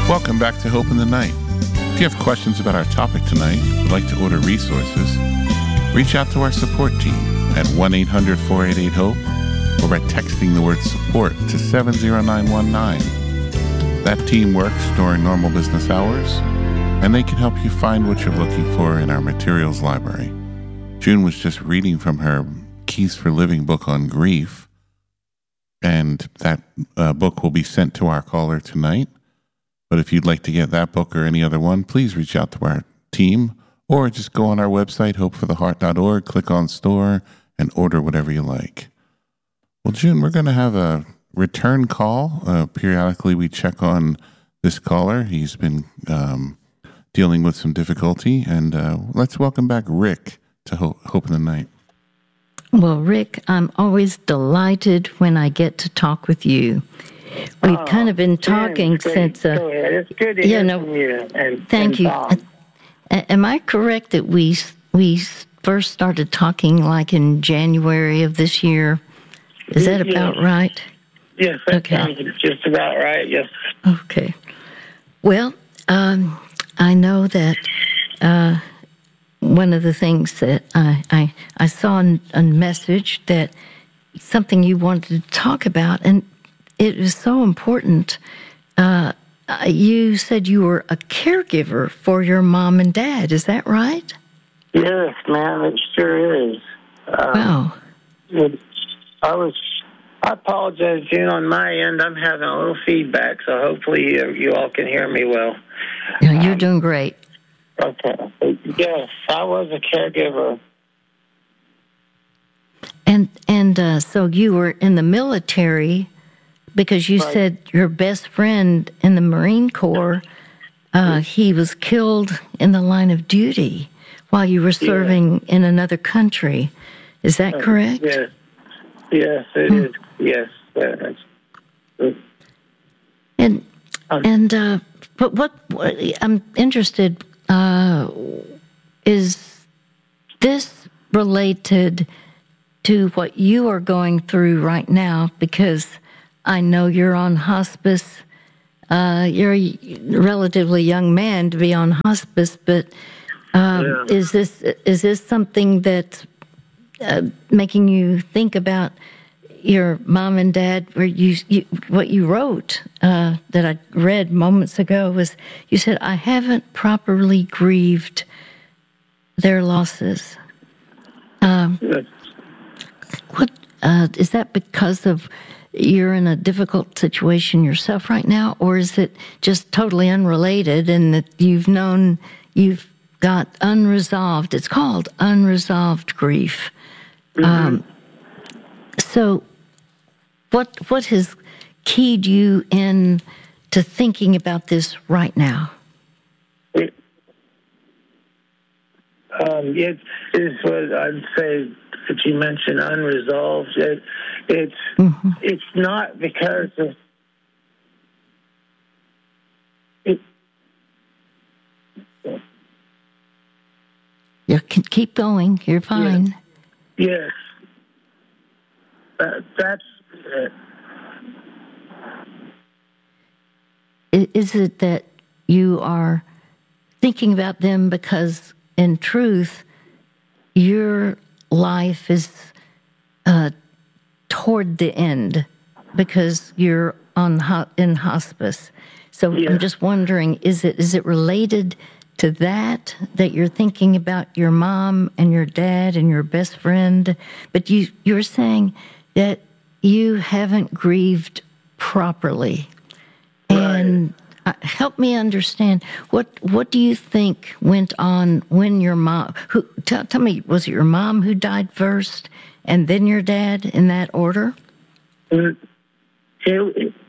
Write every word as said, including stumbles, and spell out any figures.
Welcome back to Hope in the Night. If you have questions about our topic tonight, would like to order resources, reach out to our support team at one eight hundred four eight eight HOPE or by texting the word support to seven zero nine one nine. That team works during normal business hours, and they can help you find what you're looking for in our materials library. June was just reading from her Keys for Living book on grief, and that uh, book will be sent to our caller tonight. But if you'd like to get that book or any other one, please reach out to our team or just go on our website, hope for the heart dot org, click on store, and order whatever you like. Well, June, we're going to have a return call. Uh, periodically, we check on this caller. He's been um, dealing with some difficulty. And uh, let's welcome back Rick to Hope, Hope in the Night. Well, Rick, I'm always delighted when I get to talk with you. We've oh, kind of been talking yeah, since. Uh, it's good to yeah, hear no, from you. And, thank and you. Bob. Uh, am I correct that we we first started talking like in January of this year? Is that about yes. right? Yes, that okay. sounds just about right. Yes. Okay. Well, um, I know that uh, one of the things that I I, I saw in a message that something you wanted to talk about, and it is so important. Uh, you said you were a caregiver for your mom and dad. Is that right? Yes, ma'am, it sure is. Um, wow. It, I was. I apologize, June. On my end, I'm having a little feedback, so hopefully you, you all can hear me well. Yeah, you're um, doing great. Okay. Yes, I was a caregiver. And and uh, so you were in the military. Because you right. said your best friend in the Marine Corps, uh, he was killed in the line of duty while you were serving yeah. in another country. Is that correct? Uh, yes. Yes, it hmm. is. Yes. Yes. And, um, and uh, but what, what I'm interested, uh, is this related to what you are going through right now? Because I know you're on hospice. Uh, you're a relatively young man to be on hospice, but um, yeah. is this is this something that's uh, making you think about your mom and dad? Where you, you what you wrote uh, that I read moments ago was you said, "I haven't properly grieved their losses." Um, yes. What uh, is that because of? You're in a difficult situation yourself right now, or is it just totally unrelated and that you've known you've got unresolved, it's called unresolved grief. Mm-hmm. Um, so what what has keyed you in to thinking about this right now? It, um, it is what I'd say that you mentioned unresolved. It, it's mm-hmm. it's not because of it. You can keep going. You're fine. Yes, yes. Uh, that's it. Is it that you are thinking about them because, in truth, your life is uh, toward the end because you're on ho- in hospice? So yeah. I'm just wondering, is it is it related to that, that you're thinking about your mom and your dad and your best friend? But you, you're saying that you haven't grieved properly. Right. And uh, help me understand, what what do you think went on when your mom, who tell, tell me, was it your mom who died first and then your dad, in that order? It, it,